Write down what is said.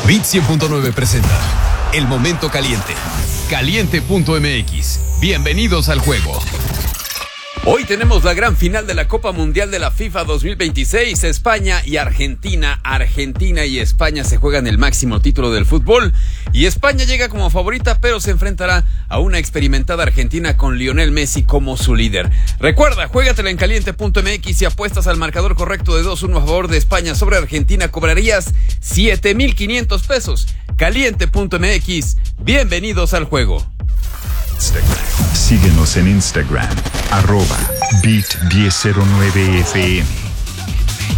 Bit 100.9 presenta El Momento Caliente. Caliente.mx. Bienvenidos al juego. Hoy tenemos la gran final de la Copa Mundial de la FIFA 2026, España y Argentina. Argentina y España se juegan el máximo título del fútbol y España llega como favorita, pero se enfrentará a una experimentada Argentina con Lionel Messi como su líder. Recuerda, juégatela en caliente.mx y apuestas al marcador correcto de 2-1 a favor de España sobre Argentina, cobrarías 7,500 pesos. Caliente.mx, bienvenidos al juego. Síguenos en Instagram, @bit1009fm.